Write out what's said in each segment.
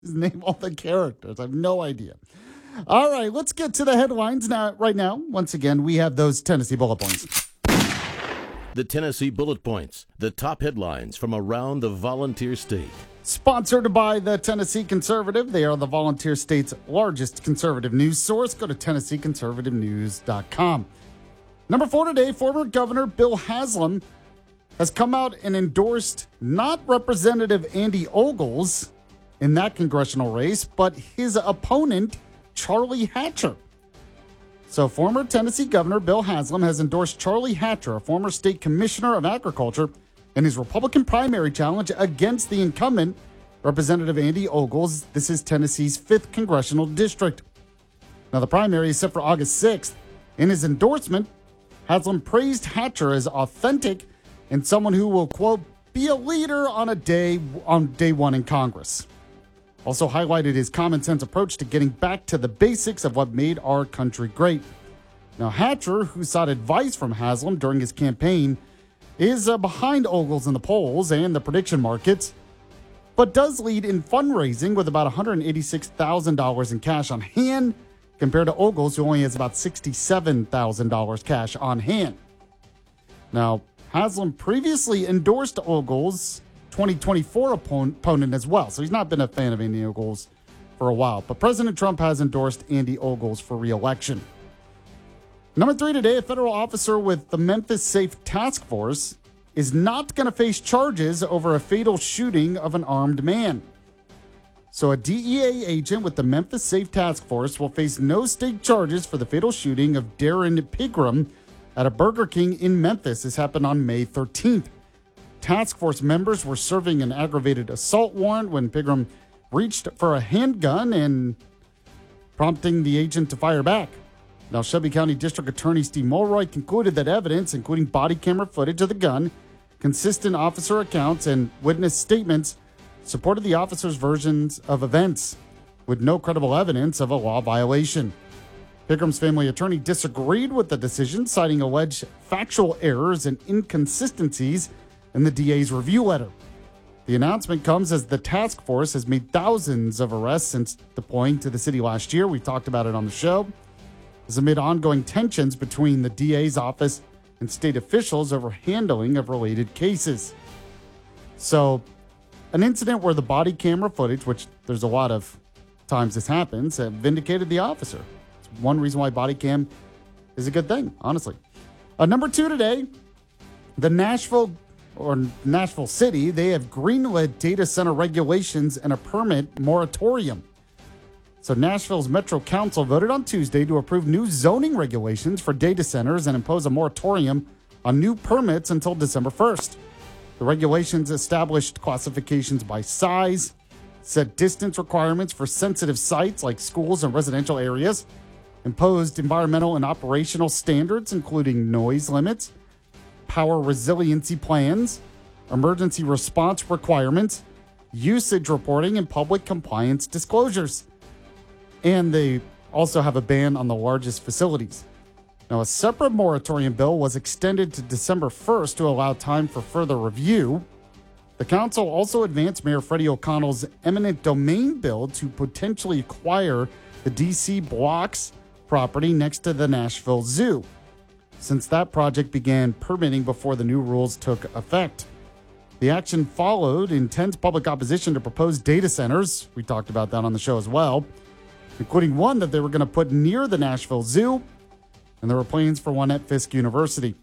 Just name all the characters. I have no idea. All right, let's get to the headlines now. Right now, once again, we have those Tennessee bullet points. The Tennessee Bullet Points, the top headlines from around the Volunteer State. Sponsored by the Tennessee Conservative. They are the Volunteer State's largest conservative news source. Go to TennesseeConservativeNews.com. Number 4 today, former Governor Bill Haslam has come out and endorsed not Representative Andy Ogles in that congressional race, but his opponent, Charlie Hatcher. So former Tennessee Governor Bill Haslam has endorsed Charlie Hatcher, a former state commissioner of agriculture, in his Republican primary challenge against the incumbent, Representative Andy Ogles. This is Tennessee's 5th congressional district. Now, the primary is set for August 6th. In his endorsement, Haslam praised Hatcher as authentic and someone who will, quote, be a leader on day one in Congress. Also highlighted his common sense approach to getting back to the basics of what made our country great. Now, Hatcher, who sought advice from Haslam during his campaign, is behind Ogles in the polls and the prediction markets, but does lead in fundraising with about $186,000 in cash on hand, compared to Ogles, who only has about $67,000 cash on hand. Now, Haslam previously endorsed Ogles' 2024 opponent as well, so he's not been a fan of Andy Ogles for a while. But President Trump has endorsed Andy Ogles for re-election. Number 3 today, a federal officer with the Memphis Safe Task Force is not going to face charges over a fatal shooting of an armed man. So a DEA agent with the Memphis Safe Task Force will face no state charges for the fatal shooting of Darren Pigram at a Burger King in Memphis. This happened on May 13th. Task Force members were serving an aggravated assault warrant when Pigram reached for a handgun and prompting the agent to fire back. Now, Shelby County District Attorney Steve Mulroy concluded that evidence, including body camera footage of the gun, consistent officer accounts, and witness statements, supported the officer's versions of events, with no credible evidence of a law violation. Pigram's family attorney disagreed with the decision, citing alleged factual errors and inconsistencies in the DA's review letter. The announcement comes as the task force has made thousands of arrests since deploying to the city last year. We talked about it on the show. This is amid ongoing tensions between the DA's office and state officials over handling of related cases. So, an incident where the body camera footage, which there's a lot of times this happens, vindicated the officer. It's one reason why body cam is a good thing, honestly. Number 2 today, the Nashville City, they have greenlit data center regulations and a permit moratorium. So Nashville's Metro Council voted on Tuesday to approve new zoning regulations for data centers and impose a moratorium on new permits until December 1st. The regulations established classifications by size, set distance requirements for sensitive sites like schools and residential areas, imposed environmental and operational standards, including noise limits, power resiliency plans, emergency response requirements, usage reporting, and public compliance disclosures. And they also have a ban on the largest facilities. Now, a separate moratorium bill was extended to December 1st to allow time for further review. The council also advanced Mayor Freddie O'Connell's eminent domain bill to potentially acquire the D.C. Blocks property next to the Nashville Zoo, since that project began permitting before the new rules took effect. The action followed intense public opposition to proposed data centers. We talked about that on the show as well, including one that they were going to put near the Nashville Zoo, and there were plans for one at Fisk University.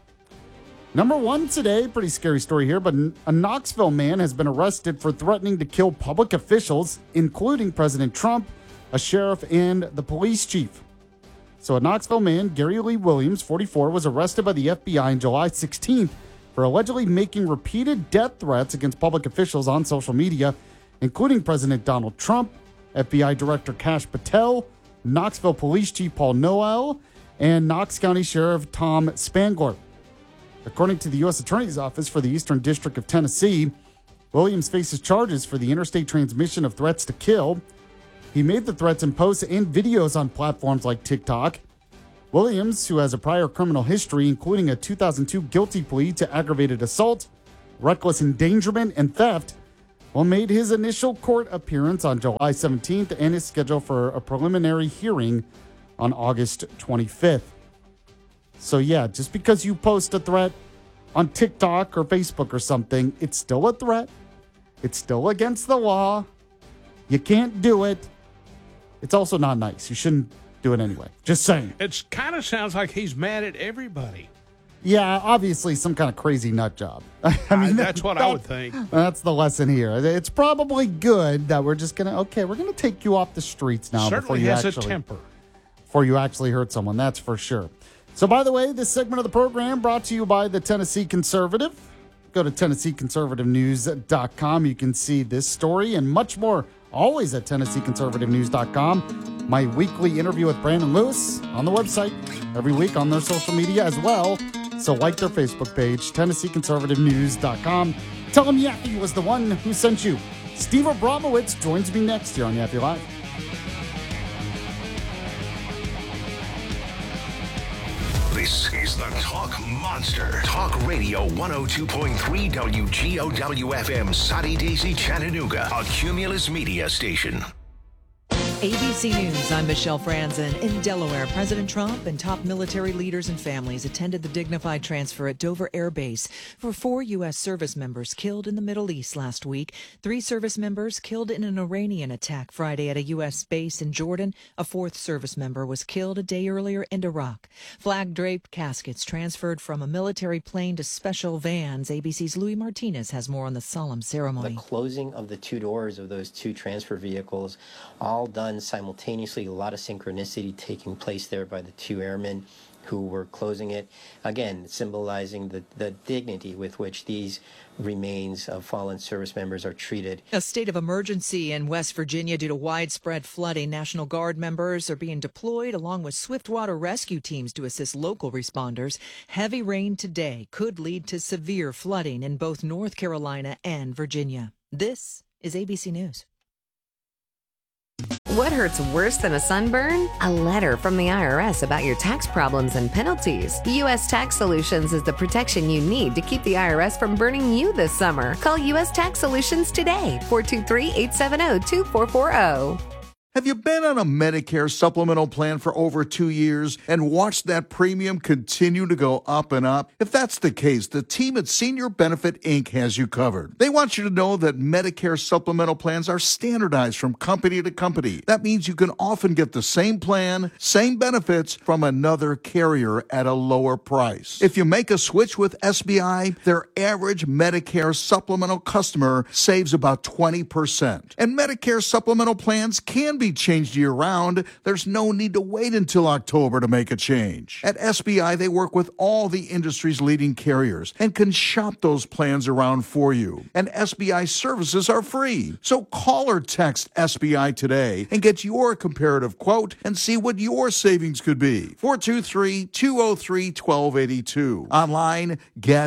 Number 1 today, pretty scary story here, but a Knoxville man has been arrested for threatening to kill public officials, including President Trump, a sheriff, and the police chief. So a Knoxville man, Gary Lee Williams, 44, was arrested by the FBI on July 16th for allegedly making repeated death threats against public officials on social media, including President Donald Trump, FBI Director Kash Patel, Knoxville Police Chief Paul Noel, and Knox County Sheriff Tom Spangler. According to the U.S. Attorney's Office for the Eastern District of Tennessee, Williams faces charges for the interstate transmission of threats to kill. He made the threats in posts and videos on platforms like TikTok. Williams, who has a prior criminal history, including a 2002 guilty plea to aggravated assault, reckless endangerment, and theft, made his initial court appearance on July 17th and is scheduled for a preliminary hearing on August 25th. So yeah, just because you post a threat on TikTok or Facebook or something, it's still a threat. It's still against the law. You can't do it. It's also not nice. You shouldn't do it anyway. Just saying. It kind of sounds like he's mad at everybody. Yeah, obviously some kind of crazy nut job. I mean, that's what I would think. That's the lesson here. It's probably good that we're just going to take you off the streets now. Certainly has a temper. Before you actually hurt someone, that's for sure. So, by the way, this segment of the program brought to you by the Tennessee Conservative. Go to TennesseeConservativeNews.com. You can see this story and much more, always at TennesseeConservativeNews.com. My weekly interview with Brandon Lewis on the website every week on their social media as well. So like their Facebook page, TennesseeConservativeNews.com. Tell them Yaffee was the one who sent you. Steve Abramowitz joins me next here on Yaffee Live. This is the Talk Monster. Talk Radio 102.3 WGOW-FM, Soddy Daisy, Chattanooga. A Cumulus Media station. ABC News, I'm Michelle Franzen. In Delaware, President Trump and top military leaders and families attended the dignified transfer at Dover Air Base for 4 U.S. service members killed in the Middle East last week. 3 service members killed in an Iranian attack Friday at a U.S. base in Jordan. A 4th service member was killed a day earlier in Iraq. Flag-draped caskets transferred from a military plane to special vans. ABC's Louis Martinez has more on the solemn ceremony. The closing of the 2 doors of those 2 transfer vehicles, all done simultaneously, a lot of synchronicity taking place there by the 2 airmen who were closing it, again symbolizing the dignity with which these remains of fallen service members are treated. A state of emergency in West Virginia due to widespread flooding. National Guard members are being deployed along with swiftwater rescue teams to assist local responders. Heavy rain today could lead to severe flooding in both North Carolina and Virginia. This is ABC News. What hurts worse than a sunburn? A letter from the IRS about your tax problems and penalties. U.S. Tax Solutions is the protection you need to keep the IRS from burning you this summer. Call U.S. Tax Solutions today, 423-870-2440. Have you been on a Medicare supplemental plan for over 2 years and watched that premium continue to go up and up? If that's the case, the team at Senior Benefit Inc. has you covered. They want you to know that Medicare supplemental plans are standardized from company to company. That means you can often get the same plan, same benefits from another carrier at a lower price. If you make a switch with SBI, their average Medicare supplemental customer saves about 20%. And Medicare supplemental plans can be changed year-round. There's no need to wait until October to make a change. At SBI, they work with all the industry's leading carriers and can shop those plans around for you. And SBI services are free. So call or text SBI today and get your comparative quote and see what your savings could be. 423-203-1282. Online,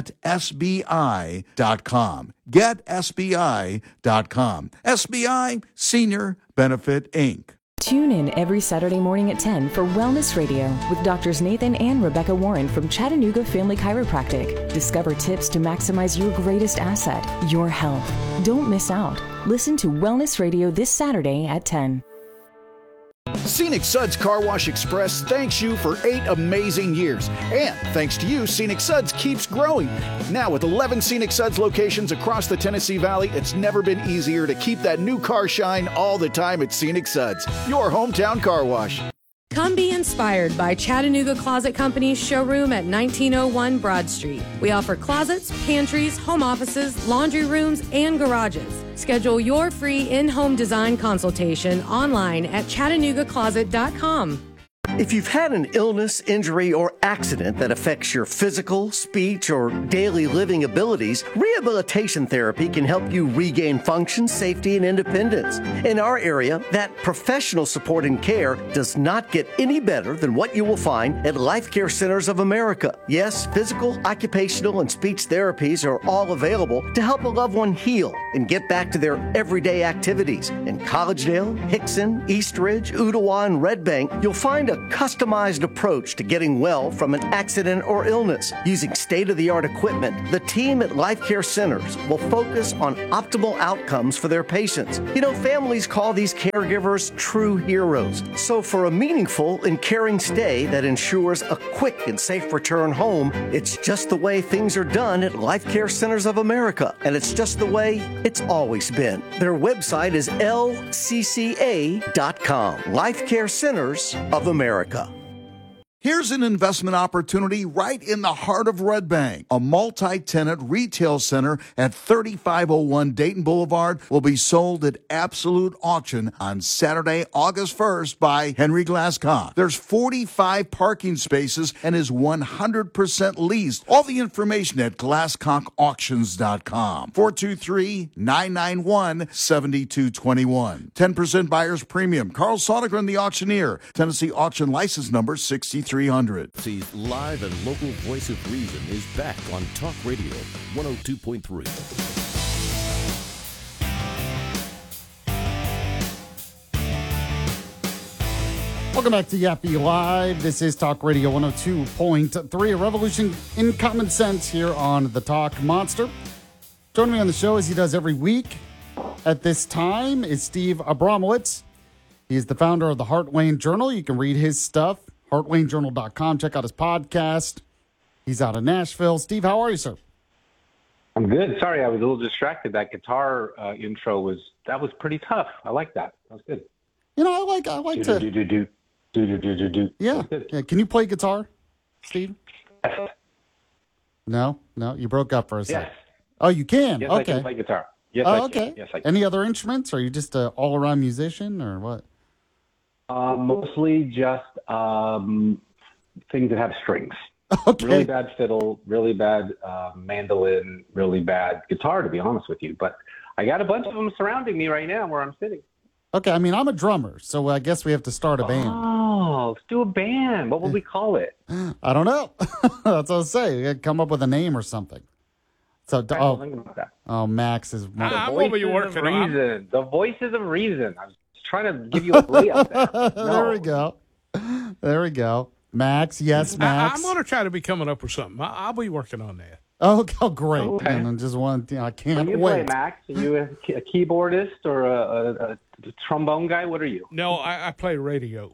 getsbi.com. GetSBI.com. SBI Senior Benefit Inc. Tune in every Saturday morning at 10 for Wellness Radio with Doctors Nathan and Rebecca Warren from Chattanooga Family Chiropractic. Discover tips to maximize your greatest asset, your health. Don't miss out. Listen to Wellness Radio this Saturday at 10. Scenic Suds Car Wash Express thanks you for 8 amazing years. And thanks to you, Scenic Suds keeps growing. Now with 11 Scenic Suds locations across the Tennessee Valley, it's never been easier to keep that new car shine all the time at Scenic Suds, your hometown car wash. Come be inspired by Chattanooga Closet Company's showroom at 1901 Broad Street. We offer closets, pantries, home offices, laundry rooms, and garages. Schedule your free in-home design consultation online at ChattanoogaCloset.com. If you've had an illness, injury, or accident that affects your physical, speech, or daily living abilities, rehabilitation therapy can help you regain function, safety, and independence. In our area, that professional support and care does not get any better than what you will find at Life Care Centers of America. Yes, physical, occupational, and speech therapies are all available to help a loved one heal and get back to their everyday activities. In Collegedale, Hickson, Eastridge, Ooltewah, and Red Bank, you'll find a customized approach to getting well from an accident or illness. Using state-of-the-art equipment, the team at Life Care Centers will focus on optimal outcomes for their patients. You know, families call these caregivers true heroes. So for a meaningful and caring stay that ensures a quick and safe return home, it's just the way things are done at Life Care Centers of America. And it's just the way it's always been. Their website is lcca.com. Life Care Centers of America. Here's an investment opportunity right in the heart of Red Bank. A multi-tenant retail center at 3501 Dayton Boulevard will be sold at absolute auction on Saturday, August 1st by Henry Glasscock. There's 45 parking spaces and is 100% leased. All the information at glasscockauctions.com. 423-991-7221. 10% buyer's premium. Carl Sodergren, the auctioneer. Tennessee Auction License Number 6300. Sees live and local voice of reason is back on Talk Radio 102.3. Welcome back to Yappy Live. This is Talk Radio 102.3, a revolution in common sense here on the Talk Monster. Joining me on the show, as he does every week at this time, is Steve Abramowitz. He is the founder of the Hart Wayne Journal. You can read his stuff, HartWayneJournal.com. Check out his podcast. He's out of Nashville. Steve, how are you, sir? I'm good. Sorry, I was a little distracted. That guitar intro was pretty tough. I like that. That was good. You know, I like to. Do. Yeah. Can you play guitar, Steve? Yes. No, you broke up for a second. Yes. Oh, you can. Yes, Okay. I can play guitar. Yes, Oh, I okay. can. Yes, I can. Any other instruments? Or are you just an all-around musician, or what? Mostly just things that have strings. Okay. Really bad fiddle, really bad mandolin, really bad guitar, to be honest with you. But I got a bunch of them surrounding me right now where I'm sitting. Okay, I mean, I'm a drummer, so I guess we have to start a band. Oh, let's do a band. What would we call it? I don't know. That's what I was saying. We gotta come up with a name or something. So, Think about that. Max is. I'm going to be working on reason. The voices of reason. I was trying to give you a layup there. There we go. There we go. Max, yes, Max. I'm going to try to be coming up with something. I'll be working on that. Oh, great. Okay. And I just want, I can't What do you wait. play, Max? Are you a keyboardist or a trombone guy? What are you? No, I play radio.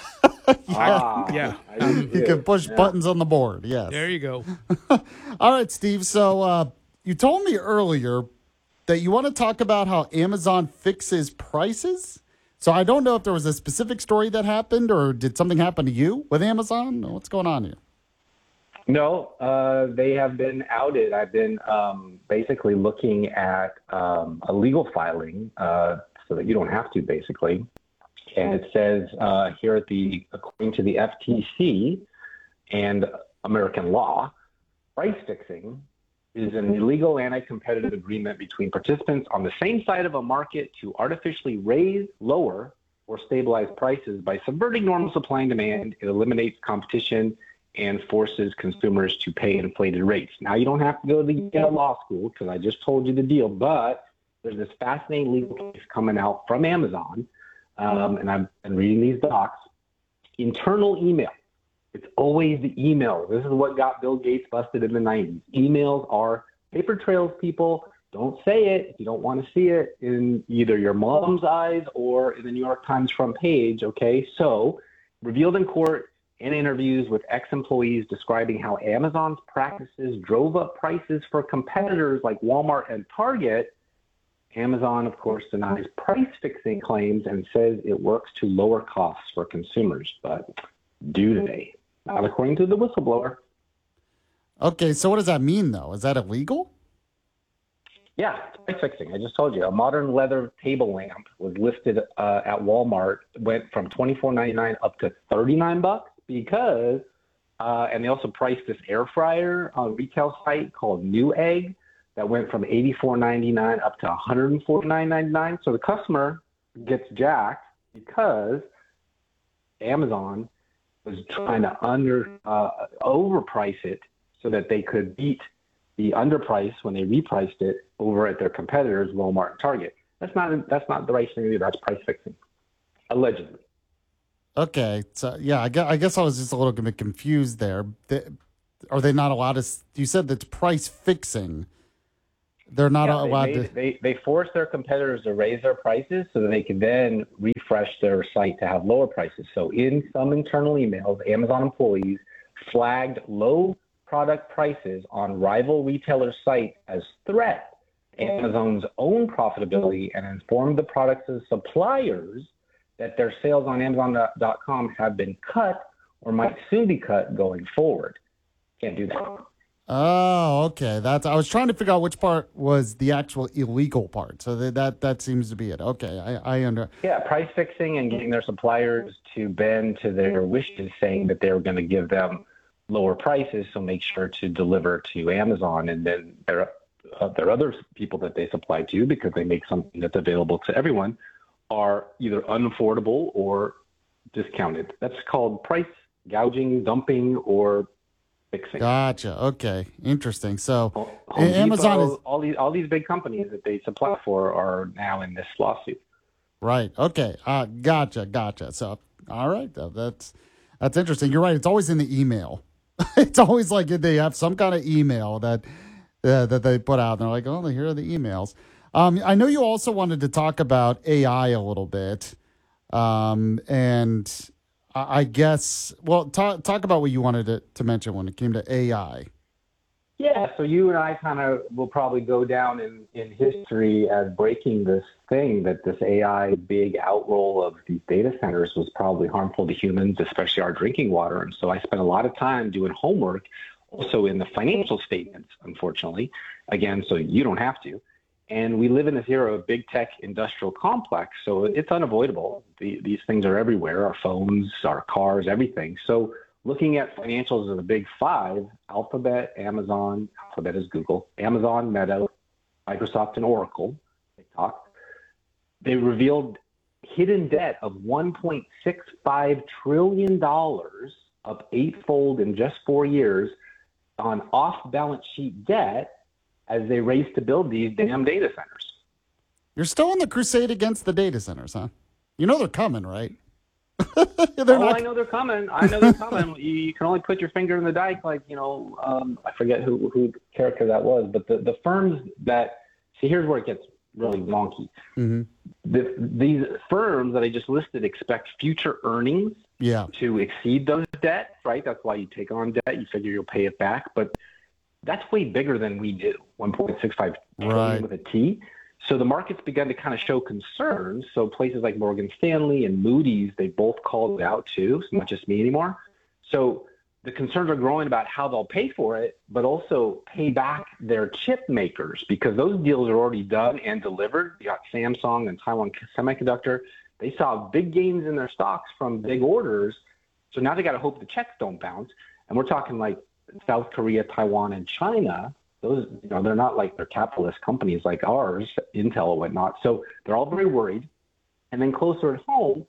Yeah. You can push buttons on the board, yes. There you go. All right, Steve. So you told me earlier that you want to talk about how Amazon fixes prices. So I don't know if there was a specific story that happened, or did something happen to you with Amazon? What's going on here? No, they have been outed. I've been basically looking at a legal filing so that you don't have to, basically. And it says here according to the FTC and American law, price fixing is an illegal anti-competitive agreement between participants on the same side of a market to artificially raise, lower, or stabilize prices by subverting normal supply and demand. It eliminates competition and forces consumers to pay inflated rates. Now, you don't have to go to Yale Law School because I just told you the deal, but there's this fascinating legal case coming out from Amazon, and I've been reading these docs. Internal email. It's always the email. This is what got Bill Gates busted in the 90s. Emails are paper trails, people. Don't say it if you don't want to see it in either your mom's eyes or in the New York Times front page, okay? So, revealed in court in interviews with ex-employees describing how Amazon's practices drove up prices for competitors like Walmart and Target. Amazon, of course, denies price-fixing claims and says it works to lower costs for consumers. But do they? Not according to the whistleblower. Okay, so what does that mean, though? Is that illegal? Yeah, price fixing. I just told you. A modern leather table lamp was listed at Walmart, went from $24.99 up to $39 because, and they also priced this air fryer on a retail site called Newegg that went from $84.99 up to $149.99. So the customer gets jacked because Amazon was trying to overprice it so that they could beat the underprice when they repriced it over at their competitors, Walmart and Target. That's not the right thing to do. That's price fixing, allegedly. Okay. So, yeah, I guess I was just a little bit confused there. Are they not allowed to? You said that's price fixing. They're not allowed to. They force their competitors to raise their prices so that they can then refresh their site to have lower prices. So in some internal emails, Amazon employees flagged low product prices on rival retailers' sites as threat to Amazon's own profitability and informed the products' suppliers that their sales on Amazon.com have been cut or might soon be cut going forward. Can't do that. Oh, okay. I was trying to figure out which part was the actual illegal part. So that seems to be it. Okay, I under. Yeah, price fixing and getting their suppliers to bend to their wishes, saying that they were going to give them lower prices, so make sure to deliver to Amazon, and then there are other people that they supply to because they make something that's available to everyone are either unaffordable or discounted. That's called price gouging, dumping, or fixing. Gotcha. Okay. Interesting. So Home Amazon Depot, is all these big companies that they supply for are now in this lawsuit. right. Okay. Gotcha. So all right. That's interesting. You're right. It's always in the email. It's always like they have some kind of email that they put out. And they're like, oh, here are the emails. I know you also wanted to talk about AI a little bit, and I guess, well, talk about what you wanted to mention when it came to AI. Yeah, so you and I kind of will probably go down in history as breaking this thing that this AI big outroll of these data centers was probably harmful to humans, especially our drinking water. And so I spent a lot of time doing homework also in the financial statements, unfortunately, again, so you don't have to. And we live in this era of big tech industrial complex, so it's unavoidable. These things are everywhere, our phones, our cars, everything. So looking at financials of the big five, Alphabet, Amazon, Alphabet is Google, Amazon, Meta, Microsoft, and Oracle, TikTok, they revealed hidden debt of $1.65 trillion, up eightfold in just 4 years, on off-balance sheet debt as they race to build these damn data centers. You're still on the crusade against the data centers, huh? You know they're coming, right? I know they're coming. You can only put your finger in the dike, like, I forget who character that was, but the firms that, see, here's where it gets really wonky. Mm-hmm. These firms that I just listed expect future earnings to exceed those debts, right? That's why you take on debt. You figure you'll pay it back, but that's way bigger than we do, 1.65 trillion with a T. So the market's begun to kind of show concerns. So places like Morgan Stanley and Moody's, they both called it out too. It's not just me anymore. So the concerns are growing about how they'll pay for it, but also pay back their chip makers, because those deals are already done and delivered. You got Samsung and Taiwan Semiconductor. They saw big gains in their stocks from big orders. So now they got to hope the checks don't bounce. And we're talking like South Korea, Taiwan, and China. Those, they're not like they're capitalist companies like ours, Intel and whatnot. So they're all very worried. And then closer at home,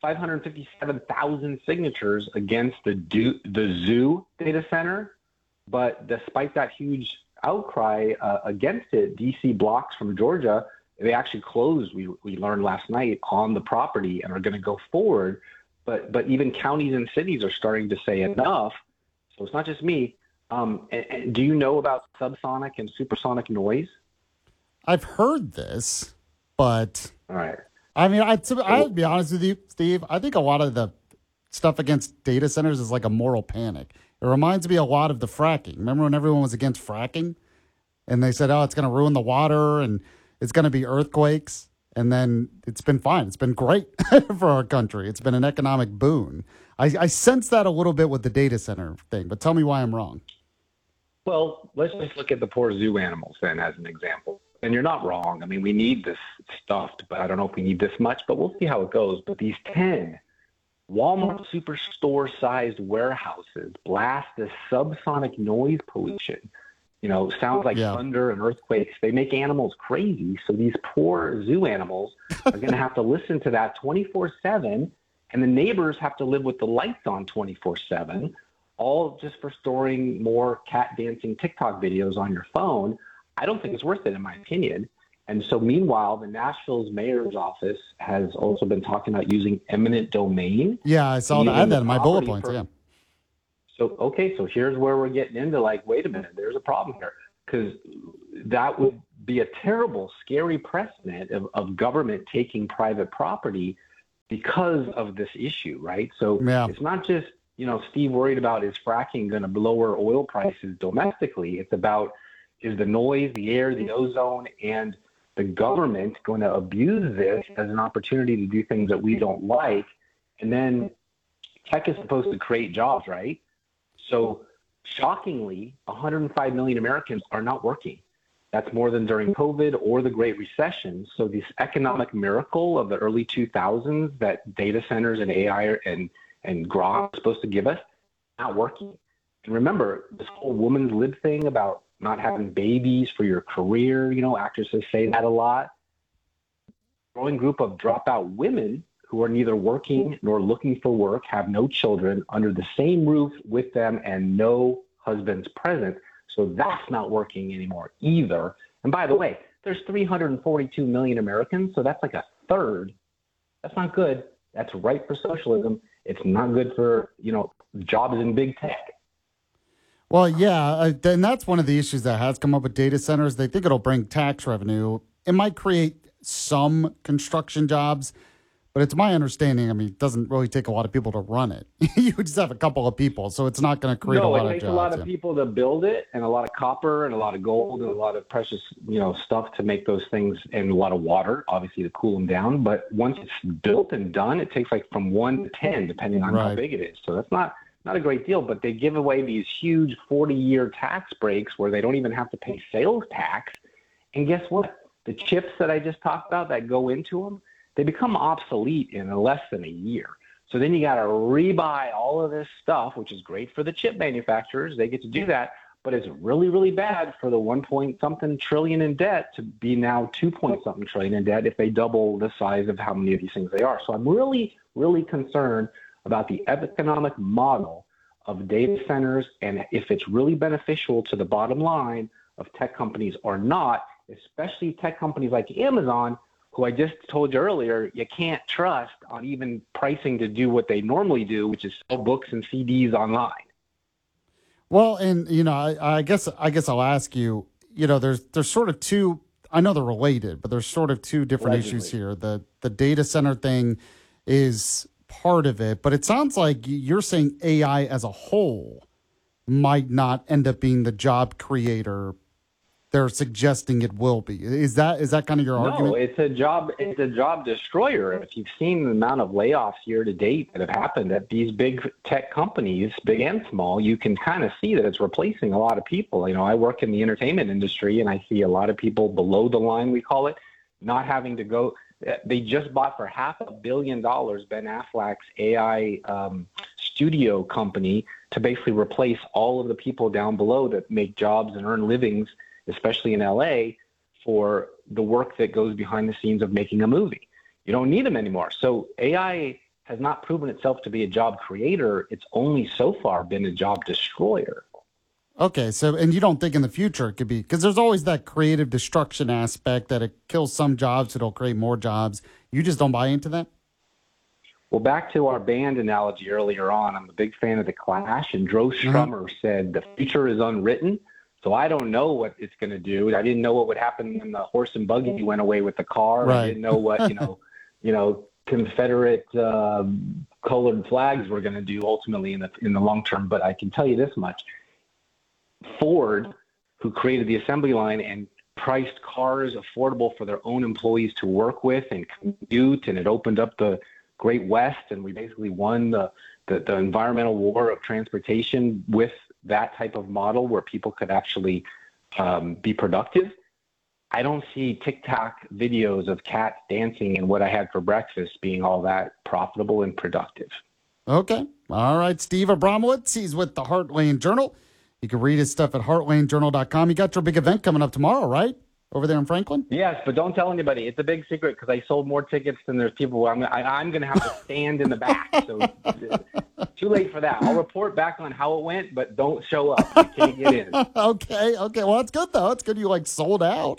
557,000 signatures against the Zoo data center. But despite that huge outcry against it, DC Blocks from Georgia, they actually closed, we learned last night, on the property and are going to go forward. But even counties and cities are starting to say enough. So it's not just me. And do you know about subsonic and supersonic noise? I've heard this, but all right. I mean, I'll be honest with you, Steve. I think a lot of the stuff against data centers is like a moral panic. It reminds me a lot of the fracking. Remember when everyone was against fracking? And they said, oh, it's going to ruin the water and it's going to be earthquakes. And then it's been fine. It's been great for our country. It's been an economic boon. I sense that a little bit with the data center thing, but tell me why I'm wrong. Well, let's just look at the poor zoo animals then as an example. And you're not wrong. I mean, we need this stuff, but I don't know if we need this much, but we'll see how it goes. But these 10 Walmart superstore-sized warehouses blast this subsonic noise pollution. Sounds like thunder and earthquakes. They make animals crazy. So these poor zoo animals are going to have to listen to that 24/7, and the neighbors have to live with the lights on 24/7. All just for storing more cat dancing TikTok videos on your phone. I don't think it's worth it, in my opinion. And so meanwhile, the Nashville's mayor's office has also been talking about using eminent domain. Yeah, I saw that. I had that in my bullet points, yeah. So here's where we're getting into like, wait a minute, there's a problem here. Because that would be a terrible, scary precedent of government taking private property because of this issue, right? So It's not just, Steve worried about is fracking going to lower oil prices domestically. It's about is the noise, the air, the ozone, and the government going to abuse this as an opportunity to do things that we don't like. And then tech is supposed to create jobs, right? So shockingly, 105 million Americans are not working. That's more than during COVID or the Great Recession. So this economic miracle of the early 2000s that data centers and AI and Grok are supposed to give us, not working. And remember, this whole woman's lib thing about not having babies for your career, actresses say that a lot. Growing group of dropout women who are neither working nor looking for work, have no children under the same roof with them and no husbands present. So that's not working anymore either. And by the way, there's 342 million Americans, so that's like a third. That's not good. That's right for socialism. It's not good for, jobs in big tech. Well, yeah, and that's one of the issues that has come up with data centers. They think it'll bring tax revenue. It might create some construction jobs, but it's my understanding, it doesn't really take a lot of people to run it. You just have a couple of people, so it's not going to create a lot of jobs. No, it takes a lot of people to build it, and a lot of copper and a lot of gold and a lot of precious, stuff to make those things, and a lot of water, obviously, to cool them down. But once it's built and done, it takes like from 1 to 10, depending on how big it is. So that's not a great deal, but they give away these huge 40-year tax breaks where they don't even have to pay sales tax. And guess what? The chips that I just talked about that go into them, they become obsolete in less than a year. So then you got to rebuy all of this stuff, which is great for the chip manufacturers. They get to do that, but it's really, really bad for the 1-point-something trillion in debt to be now 2-point-something trillion in debt if they double the size of how many of these things they are. So I'm really, really concerned about the economic model of data centers and if it's really beneficial to the bottom line of tech companies or not, especially tech companies like Amazon, who I just told you earlier, you can't trust on even pricing to do what they normally do, which is sell books and CDs online. Well, and I guess I'll ask you. There's sort of two. I know they're related, but there's sort of two different issues here. The data center thing is part of it, but it sounds like you're saying AI as a whole might not end up being the job creator they're suggesting it will be. Is that kind of your argument? No, it's a job destroyer. If you've seen the amount of layoffs year to date that have happened at these big tech companies, big and small, you can kind of see that it's replacing a lot of people. I work in the entertainment industry and I see a lot of people below the line, we call it, not having to go. They just bought for $500 million Ben Affleck's AI studio company to basically replace all of the people down below that make jobs and earn livings, especially in LA, for the work that goes behind the scenes of making a movie. You don't need them anymore. So AI has not proven itself to be a job creator. It's only so far been a job destroyer. Okay, so, and you don't think in the future it could be, because there's always that creative destruction aspect that it kills some jobs, it'll create more jobs. You just don't buy into that? Well, back to our band analogy earlier on, I'm a big fan of The Clash, and Joe Strummer said the future is unwritten. So I don't know what it's going to do. I didn't know what would happen when the horse and buggy went away with the car. Right. I didn't know what, Confederate colored flags were going to do ultimately in the long term. But I can tell you this much. Ford, who created the assembly line and priced cars affordable for their own employees to work with and commute, and it opened up the Great West, and we basically won the environmental war of transportation with that type of model where people could actually be productive. I don't see TikTok videos of cats dancing and what I had for breakfast being all that profitable and productive. Okay. All right. Steve Abramowitz, he's with the Heartland Journal. You can read his stuff at heartlandjournal.com. You got your big event coming up tomorrow, right? Over there in Franklin? Yes, but don't tell anybody. It's a big secret because I sold more tickets than there's people. I'm going to have to stand in the back. So too late for that. I'll report back on how it went, but don't show up. You can't get in. Okay. Well, that's good, though. It's good you, sold out.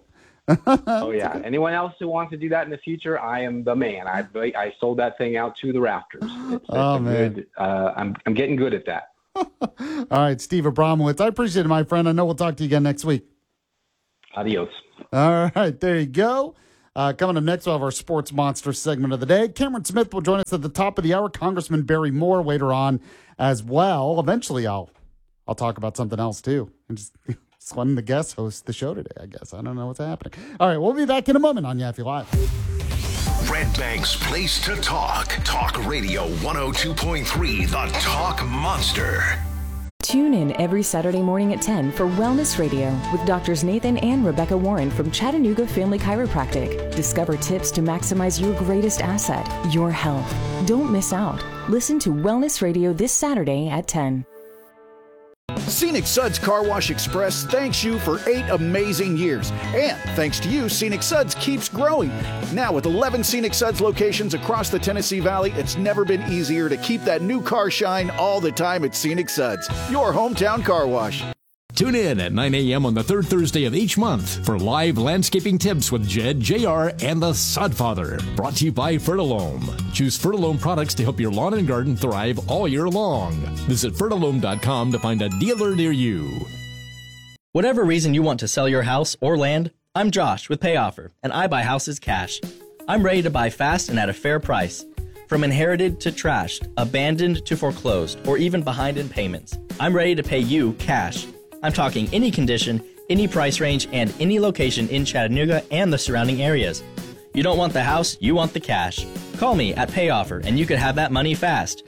Oh yeah. Anyone else who wants to do that in the future, I am the man. I sold that thing out to the rafters. Man. I'm getting good at that. All right, Steve Abramowitz. I appreciate it, my friend. I know we'll talk to you again next week. Adios. All right, there you go. Coming up next, we'll have our Sports Monster segment of the day. Cameron Smith will join us at the top of the hour. Congressman Barry Moore later on as well. Eventually, I'll talk about something else too. And just letting the guest host the show today, I guess. I don't know what's happening. All right, we'll be back in a moment on Yaffe Live. Red Bank's place to talk. Talk Radio 102.3, the Talk Monster. Tune in every Saturday morning at 10 for Wellness Radio with Doctors Nathan and Rebecca Warren from Chattanooga Family Chiropractic. Discover tips to maximize your greatest asset, your health. Don't miss out. Listen to Wellness Radio this Saturday at 10. Scenic Suds Car Wash Express thanks you for 8 amazing years. And thanks to you, Scenic Suds keeps growing. Now with 11 Scenic Suds locations across the Tennessee Valley, it's never been easier to keep that new car shine all the time at Scenic Suds, your hometown car wash. Tune in at 9 a.m. on the third Thursday of each month for live landscaping tips with Jed, JR, and the Sodfather. Brought to you by Fertilome. Choose Fertilome products to help your lawn and garden thrive all year long. Visit Fertilome.com to find a dealer near you. Whatever reason you want to sell your house or land, I'm Josh with PayOffer, and I buy houses cash. I'm ready to buy fast and at a fair price. From inherited to trashed, abandoned to foreclosed, or even behind in payments, I'm ready to pay you cash. I'm talking any condition, any price range, and any location in Chattanooga and the surrounding areas. You don't want the house, you want the cash. Call me at PayOffer and you could have that money fast.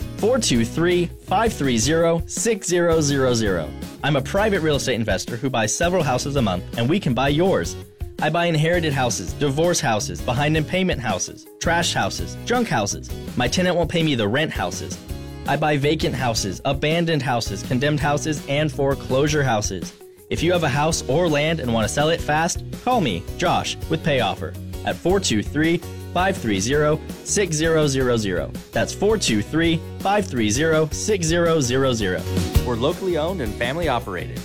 423-530-6000. I'm a private real estate investor who buys several houses a month, and we can buy yours. I buy inherited houses, divorce houses, behind in payment houses, trash houses, junk houses. My tenant won't pay me the rent houses. I buy vacant houses, abandoned houses, condemned houses, and foreclosure houses. If you have a house or land and want to sell it fast, call me, Josh, with PayOffer at 423-530-6000. That's 423-530-6000. We're locally owned and family operated.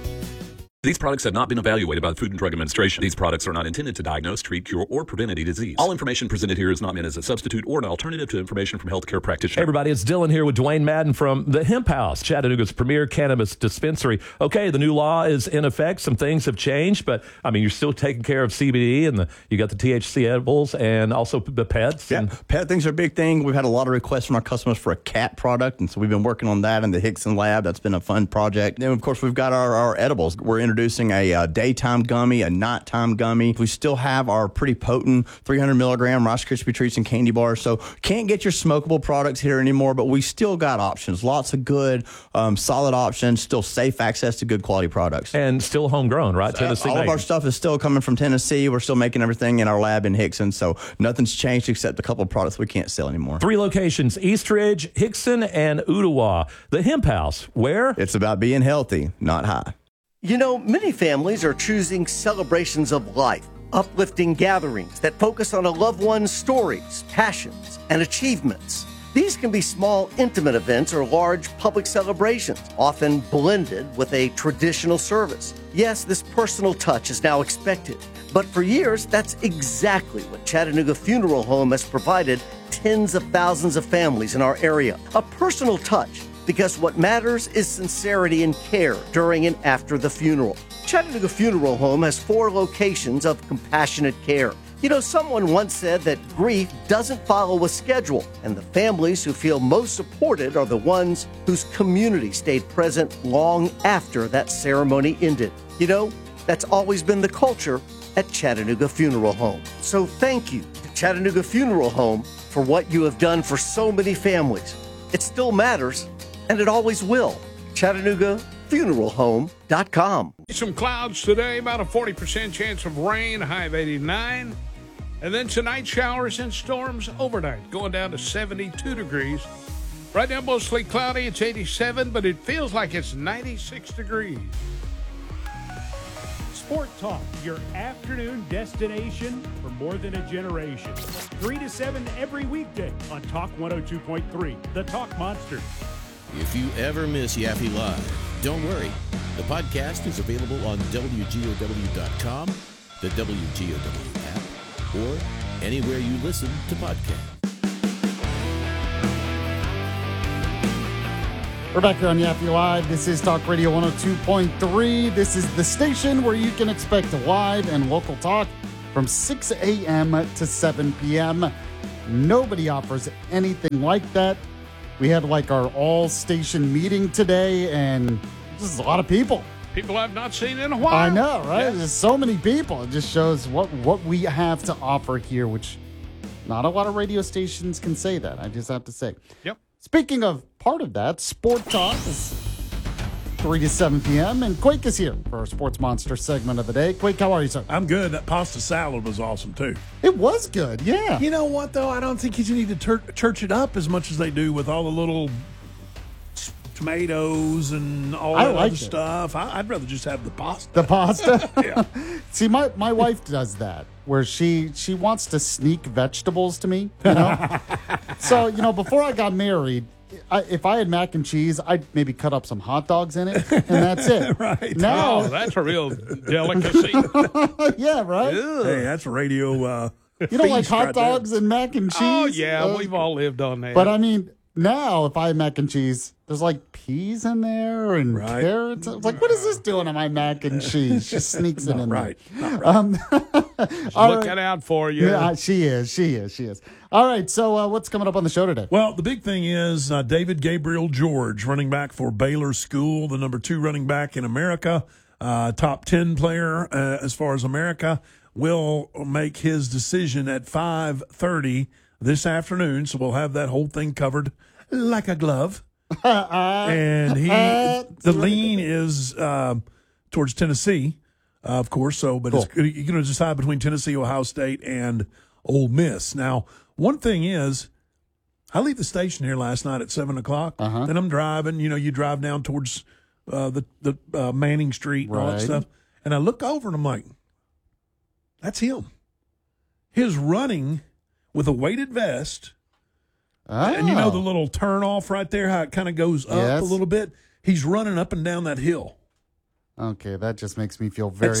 These products have not been evaluated by the Food and Drug Administration. These products are not intended to diagnose, treat, cure, or prevent any disease. All information presented here is not meant as a substitute or an alternative to information from healthcare practitioners. Hey everybody, it's Dylan here with Dwayne Madden from the Hemp House, Chattanooga's premier cannabis dispensary. Okay, the new law is in effect. Some things have changed, but I mean, you're still taking care of CBD, and you got the THC edibles and also the pets. Yeah, pet things are a big thing. We've had a lot of requests from our customers for a cat product, and so we've been working on that in the Hickson lab. That's been a fun project. Then, of course, we've got our edibles. We're introducing a daytime gummy, a nighttime gummy. We still have our pretty potent 300 milligram Rice Krispie treats and candy bars. So can't get your smokable products here anymore, but we still got options. Lots of good, solid options. Still safe access to good quality products. And still homegrown, right? Tennessee. All of our stuff is still coming from Tennessee. We're still making everything in our lab in Hickson. So nothing's changed except a couple of products we can't sell anymore. 3 locations: Eastridge, Hickson, and Ooltewah. The Hemp House, where? It's about being healthy, not high. You know, many families are choosing celebrations of life, uplifting gatherings that focus on a loved one's stories, passions, and achievements. These can be small, intimate events or large public celebrations, often blended with a traditional service. Yes, this personal touch is now expected, but for years, that's exactly what Chattanooga Funeral Home has provided tens of thousands of families in our area. A personal touch, because what matters is sincerity and care during and after the funeral. Chattanooga Funeral Home has 4 locations of compassionate care. You know, someone once said that grief doesn't follow a schedule, and the families who feel most supported are the ones whose community stayed present long after that ceremony ended. You know, that's always been the culture at Chattanooga Funeral Home. So thank you to Chattanooga Funeral Home for what you have done for so many families. It still matters, and it always will. ChattanoogaFuneralHome.com. Some clouds today, about a 40% chance of rain, high of 89. And then tonight, showers and storms overnight, going down to 72 degrees. Right now, mostly cloudy. It's 87, but it feels like it's 96 degrees. Sport Talk, your afternoon destination for more than a generation. 3 to 7 every weekday on Talk 102.3, the Talk Monster. If you ever miss Yaffe Live, don't worry. The podcast is available on WGOW.com, the WGOW app, or anywhere you listen to podcasts. We're back here on Yaffe Live. This is Talk Radio 102.3. This is the station where you can expect live and local talk from 6 a.m. to 7 p.m. Nobody offers anything like that. We had like our all-station meeting today, and this is a lot of people. People I've not seen in a while. I know, right? Yeah. There's so many people. It just shows what we have to offer here, which not a lot of radio stations can say that. I just have to say. Yep. Speaking of part of that, Sport Talk is 3 to 7 p.m. and Quake is here for our Sports Monster segment of the day. Quake, how are you, sir? I'm good. That pasta salad was awesome, too. It was good, yeah. You know what, though? I don't think you need to church it up as much as they do with all the little tomatoes and all that other stuff. I'd rather just have the pasta. The pasta? Yeah. See, my wife does that, where she wants to sneak vegetables to me, you know? So, before I got married, if I had mac and cheese, I'd maybe cut up some hot dogs in it, and that's it. Right. Now, that's a real delicacy. Yeah, right? Hey, that's radio. You don't like hot right dogs and mac and cheese? Oh, yeah. We've all lived on that. But I mean, now if I have mac and cheese, there's like peas in there and carrots. It's like, what is this doing to my mac and cheese? She sneaks it in right. there. She's looking out for you. Yeah, she is. All right, so what's coming up on the show today? Well, the big thing is David Gabriel George, running back for Baylor School, the number 2 running back in America, top 10 player as far as America, will make his decision at 5:30 this afternoon. So we'll have that whole thing covered like a glove. And the lean is towards Tennessee, of course. So, but you're going to decide between Tennessee, Ohio State, and Ole Miss. Now, one thing is, I leave the station here last night at 7:00. Then I'm driving. You drive down towards the Manning Street and all that stuff, and I look over and I'm like, that's him. His running with a weighted vest. And the little turn off right there, how it kind of goes up a little bit. He's running up and down that hill. Okay, that just makes me feel very at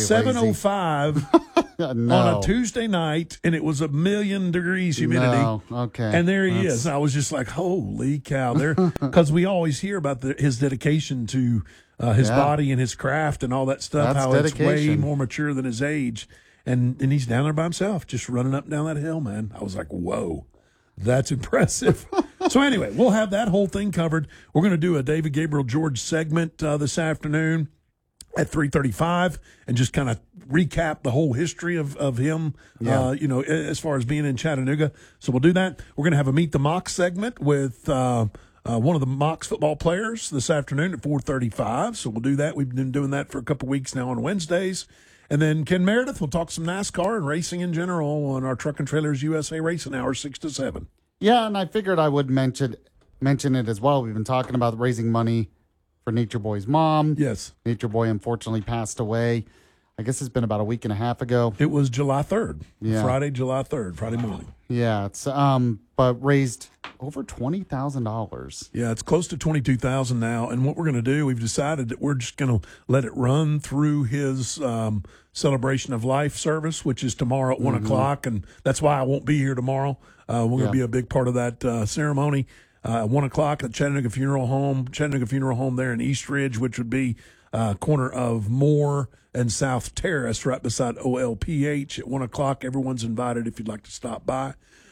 7:05 no. on a Tuesday night, and it was 1,000,000 degrees humidity. No. Okay, and there he is. I was just like, holy cow! There, because we always hear about his dedication to his body and his craft and all that stuff. That's how dedication. It's way more mature than his age, and he's down there by himself, just running up and down that hill. Man, I was like, whoa. That's impressive. So anyway, we'll have that whole thing covered. We're going to do a David Gabriel George segment this afternoon at 3:35 and just kind of recap the whole history of him, as far as being in Chattanooga. So we'll do that. We're going to have a Meet the Mocs segment with one of the Mocs football players this afternoon at 4:35. So we'll do that. We've been doing that for a couple weeks now on Wednesdays. And then Ken Meredith will talk some NASCAR and racing in general on our Truck and Trailers USA Racing Hour 6 to 7. Yeah, and I figured I would mention it as well. We've been talking about raising money for Nature Boy's mom. Yes. Nature Boy unfortunately passed away. I guess it's been about a week and a half ago. It was July 3rd. Yeah. Friday, July 3rd, Friday morning. Yeah, it's but raised over $20,000. Yeah, it's close to $22,000 now. And what we're going to do, we've decided that we're just going to let it run through his celebration of life service, which is tomorrow at 1 o'clock, and that's why I won't be here tomorrow. We're going to be a big part of that ceremony. 1 o'clock at Chattanooga Funeral Home there in East Ridge, which would be corner of Moore and South Terrace, right beside OLPH at 1 o'clock. Everyone's invited if you'd like to stop by.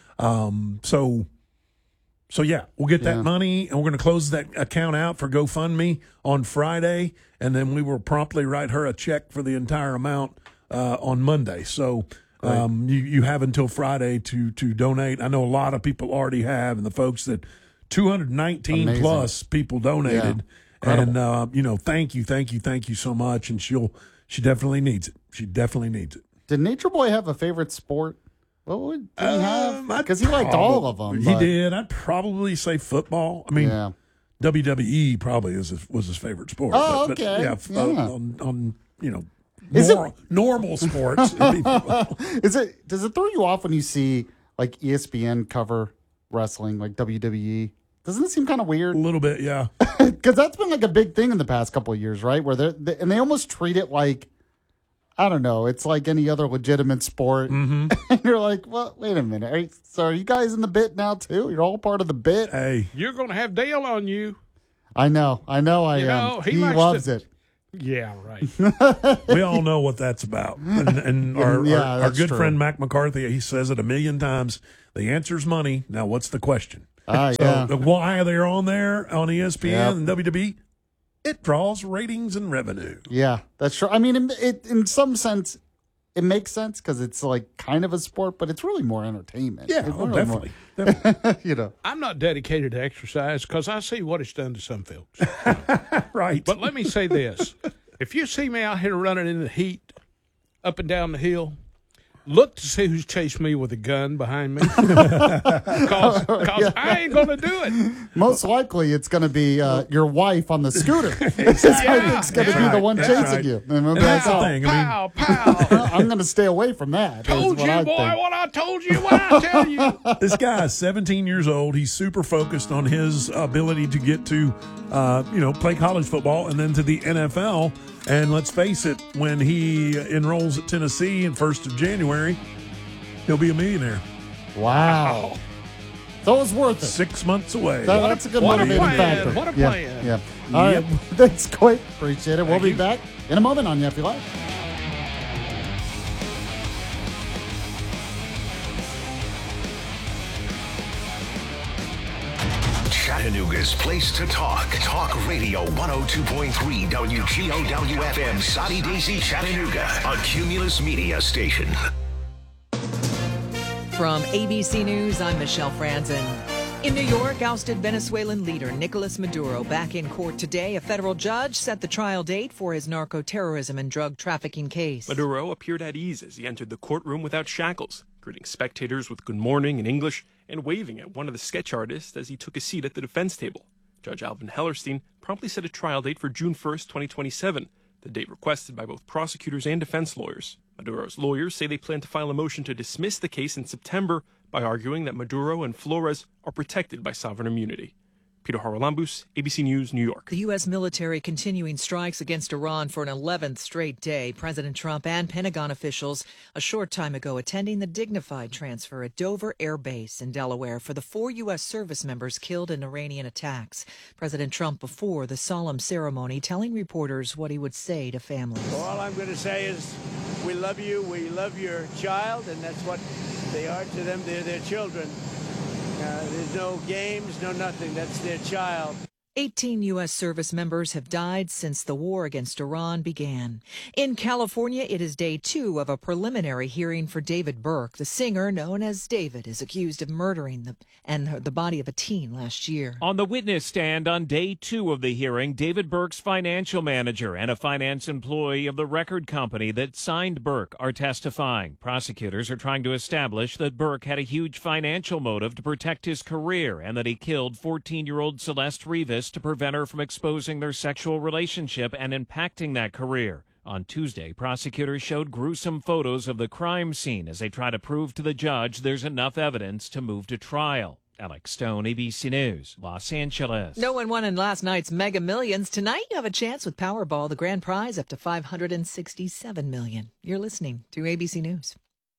So yeah, we'll get that money, and we're going to close that account out for GoFundMe on Friday, and then we will promptly write her a check for the entire amount on Monday. So you have until Friday to donate. I know a lot of people already have, and the folks that 219 Amazing. Plus people donated. Yeah. And thank you so much. And she definitely needs it. She definitely needs it. Did Nature Boy have a favorite sport? What would he have? Because he liked all of them. He did. I'd probably say football. I mean, WWE probably was his favorite sport. Oh, but okay. on normal sports. Does it throw you off when you see like ESPN cover wrestling, like WWE? Doesn't it seem kind of weird? A little bit, yeah. Because that's been like a big thing in the past couple of years, right? Where they almost treat it like I don't know. It's like any other legitimate sport. Mm-hmm. And you're like, well, wait a minute. Are you guys in the bit now, too? You're all part of the bit? Hey. You're going to have Dale on you. I know I am. He loves it. Yeah, right. We all know what that's about. And our good friend Mac McCarthy, he says it a million times. The answer's money. Now, what's the question? Yeah. Why they're on there on ESPN and WWE? It draws ratings and revenue. Yeah, that's true. I mean, it in some sense, it makes sense because it's like kind of a sport, but it's really more entertainment. Yeah, really definitely. You know, I'm not dedicated to exercise because I see what it's done to some folks. Right. But let me say this. If you see me out here running in the heat, up and down the hill, look to see who's chased me with a gun behind me. Because I ain't going to do it. Most likely it's going to be your wife on the scooter. I think it's going to be the one chasing you. And that's the thing. Pow, pow. I'm going to stay away from that. Told you, boy, what I told you, what I tell you. This guy is 17 years old. He's super focused on his ability to get to, play college football and then to the NFL. And let's face it, when he enrolls at Tennessee in 1st of January, he'll be a millionaire. Wow. So it's worth it. 6 months away. That's a good motivating factor. What a plan. Yeah. All right. Thanks, Coy. Appreciate it. We'll be back in a moment on Yeffy Live. Chattanooga's place to talk. Talk Radio 102.3 WGOW FM, Soddy Daisy, Chattanooga, a Cumulus Media station. From ABC News, I'm Michelle Franzen. In New York, ousted Venezuelan leader Nicolas Maduro back in court today. A federal judge set the trial date for his narco-terrorism and drug trafficking case. Maduro appeared at ease as he entered the courtroom without shackles, greeting spectators with good morning in English and waving at one of the sketch artists as he took a seat at the defense table. Judge Alvin Hellerstein promptly set a trial date for June 1st, 2027, the date requested by both prosecutors and defense lawyers. Maduro's lawyers say they plan to file a motion to dismiss the case in September by arguing that Maduro and Flores are protected by sovereign immunity. Peter Haralambous, ABC News, New York. The U.S. military continuing strikes against Iran for an 11th straight day. President Trump and Pentagon officials a short time ago attending the dignified transfer at Dover Air Base in Delaware for the 4 U.S. service members killed in Iranian attacks. President Trump before the solemn ceremony telling reporters what he would say to families. Well, all I'm going to say is we love you, we love your child, and that's what they are to them. They're their children. There's no games, no nothing. That's their child. 18 U.S. service members have died since the war against Iran began. In California, it is day 2 of a preliminary hearing for David Burke. The singer, known as David, is accused of murdering the body of a teen last year. On the witness stand on day 2 of the hearing, David Burke's financial manager and a finance employee of the record company that signed Burke are testifying. Prosecutors are trying to establish that Burke had a huge financial motive to protect his career and that he killed 14-year-old Celeste Rivas to prevent her from exposing their sexual relationship and impacting that career. On Tuesday, prosecutors showed gruesome photos of the crime scene as they try to prove to the judge there's enough evidence to move to trial. Alex Stone, ABC News, Los Angeles. No one won in last night's Mega Millions. Tonight, you have a chance with Powerball, the grand prize up to $567 million. You're listening to ABC News.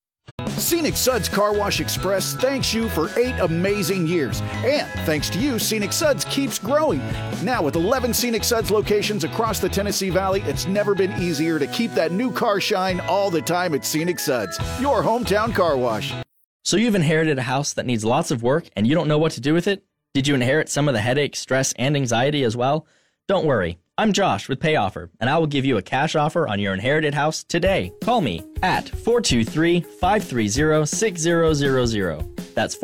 Scenic Suds Car Wash Express thanks you for 8 amazing years. And thanks to you, Scenic Suds keeps growing. Now with 11 Scenic Suds locations across the Tennessee Valley, it's never been easier to keep that new car shine all the time at Scenic Suds, your hometown car wash. So you've inherited a house that needs lots of work and you don't know what to do with it? Did you inherit some of the headache, stress, and anxiety as well? Don't worry. I'm Josh with PayOffer, and I will give you a cash offer on your inherited house today. Call me at 423-530-6000. That's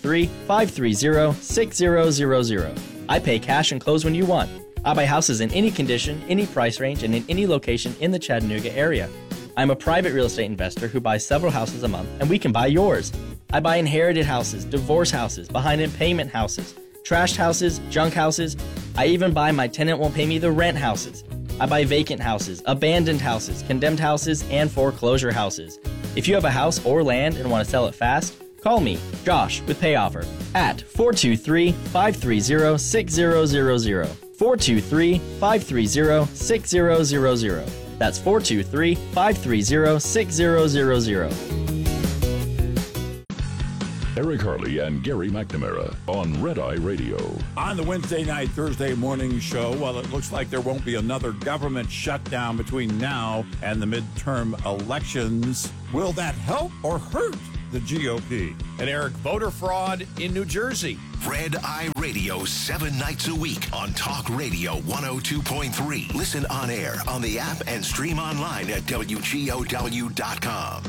423-530-6000. I pay cash and close when you want. I buy houses in any condition, any price range, and in any location in the Chattanooga area. I'm a private real estate investor who buys several houses a month, and we can buy yours. I buy inherited houses, divorce houses, behind-in-payment houses, trashed houses, junk houses. I even buy my tenant won't pay me the rent houses. I buy vacant houses, abandoned houses, condemned houses, and foreclosure houses. If you have a house or land and want to sell it fast, call me, Josh, with PayOffer at 423-530-6000. 423-530-6000. That's 423-530-6000. Eric Harley and Gary McNamara on Red Eye Radio. On the Wednesday night, Thursday morning show, while it looks like there won't be another government shutdown between now and the midterm elections, will that help or hurt the GOP? And Eric, voter fraud in New Jersey. Red Eye Radio, 7 nights a week on Talk Radio 102.3. Listen on air, on the app, and stream online at WGOW.com.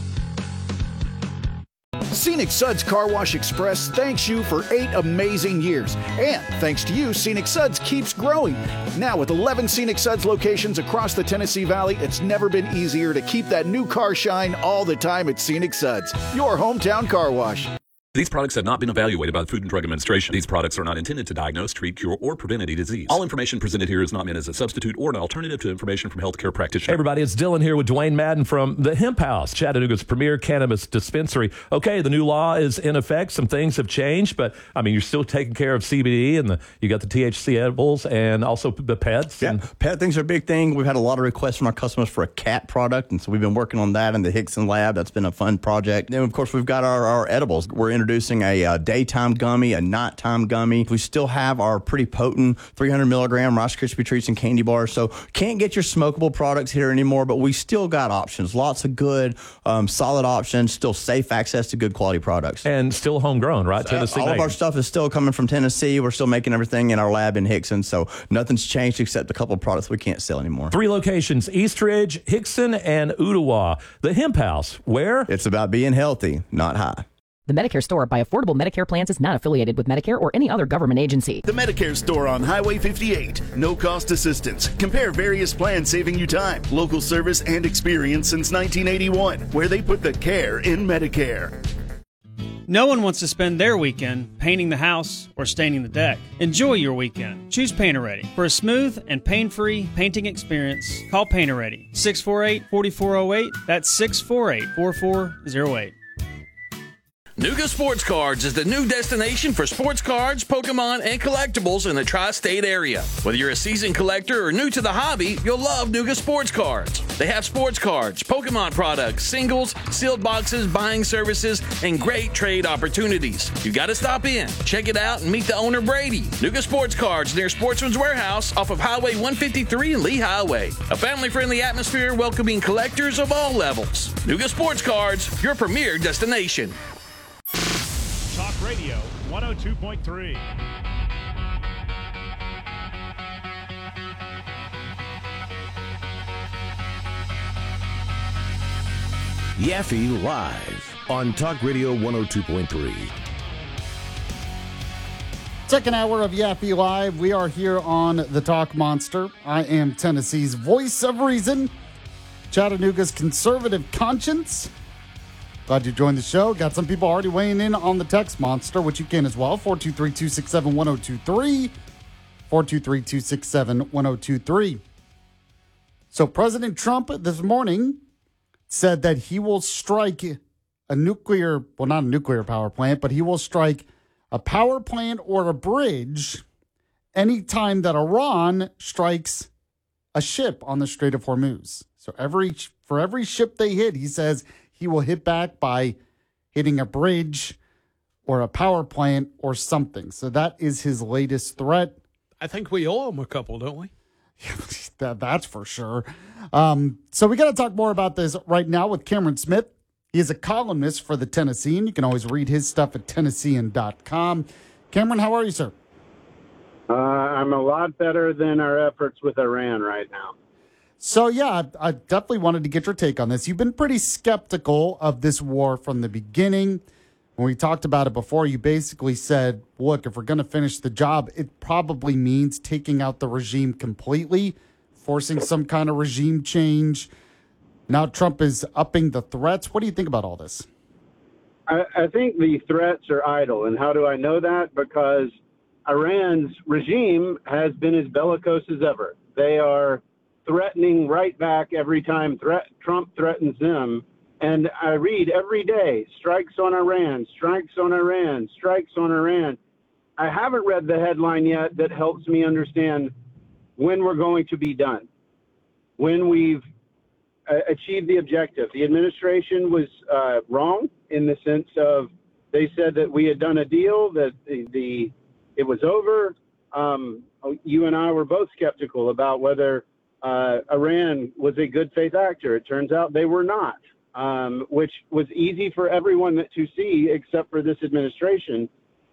Scenic Suds Car Wash Express thanks you for 8 amazing years. And thanks to you, Scenic Suds keeps growing. Now with 11 Scenic Suds locations across the Tennessee Valley, it's never been easier to keep that new car shine all the time at Scenic Suds, your hometown car wash. These products have not been evaluated by the Food and Drug Administration. These products are not intended to diagnose, treat, cure, or prevent any disease. All information presented here is not meant as a substitute or an alternative to information from healthcare practitioners. Hey everybody, it's Dylan here with Dwayne Madden from the Hemp House, Chattanooga's premier cannabis dispensary. Okay, the new law is in effect. Some things have changed, but I mean, you're still taking care of CBD and you got the THC edibles and also the pets. Yeah, pet things are a big thing. We've had a lot of requests from our customers for a cat product, and so we've been working on that in the Hickson lab. That's been a fun project. Then, of course, we've got our edibles. We're introducing a daytime gummy, a nighttime gummy. We still have our pretty potent 300 milligram Rice Krispie treats and candy bars. So can't get your smokable products here anymore, but we still got options. Lots of good, solid options. Still safe access to good quality products. And still homegrown, right? Tennessee all made. of our stuff is still coming from Tennessee. We're still making everything in our lab in Hickson. So nothing's changed except a couple of products we can't sell anymore. 3 locations, Eastridge, Hickson, and Ottawa. The Hemp House, where? It's about being healthy, not high. The Medicare Store by Affordable Medicare Plans is not affiliated with Medicare or any other government agency. The Medicare Store on Highway 58. No cost assistance. Compare various plans saving you time. Local service and experience since 1981, where they put the care in Medicare. No one wants to spend their weekend painting the house or staining the deck. Enjoy your weekend. Choose Painter-Ready. For a smooth and pain-free painting experience, call Painter-Ready. 648-4408. That's 648-4408. Nuga Sports Cards is the new destination for sports cards, Pokemon, and collectibles in the tri-state area. Whether you're a seasoned collector or new to the hobby, you'll love Nuga Sports Cards. They have sports cards, Pokemon products, singles, sealed boxes, buying services, and great trade opportunities. You got to stop in, check it out, and meet the owner, Brady. Nuga Sports Cards near Sportsman's Warehouse off of Highway 153 and Lee Highway. A family-friendly atmosphere welcoming collectors of all levels. Nuga Sports Cards, your premier destination. Talk Radio 102.3. Yaffe Live on Talk Radio 102.3. Second hour of Yaffe Live. We are here on the Talk Monster. I am Tennessee's voice of reason, Chattanooga's conservative conscience. Glad you joined the show. Got some people already weighing in on the text monster, which you can as well. 423-267-1023. 423-267-1023. So President Trump this morning said that he will strike a nuclear, well, not a nuclear power plant, but he will strike a power plant or a bridge anytime that Iran strikes a ship on the Strait of Hormuz. So for every ship they hit, he says he will hit back by hitting a bridge or a power plant or something. So that is his latest threat. I think we owe him a couple, don't we? That's for sure. So we got to talk more about this right now with Cameron Smith. He is a columnist for the Tennessean. You can always read his stuff at Tennessean.com. Cameron, how are you, sir? I'm a lot better than our efforts with Iran right now. So, yeah, I definitely wanted to get your take on this. You've been pretty skeptical of this war from the beginning. When we talked about it before, you basically said, look, if we're going to finish the job, it probably means taking out the regime completely, forcing some kind of regime change. Now Trump is upping the threats. What do you think about all this? I think the threats are idle. And how do I know that? Because Iran's regime has been as bellicose as ever. They are threatening right back every time Trump threatens them. And I read every day, strikes on Iran, strikes on Iran, strikes on Iran. I haven't read the headline yet that helps me understand when we're going to be done. when we've achieved the objective. The administration was wrong in the sense of they said that we had done a deal, that it was over. You and I were both skeptical about whether Iran was a good faith actor. It turns out they were not, which was easy for everyone to see except for this administration.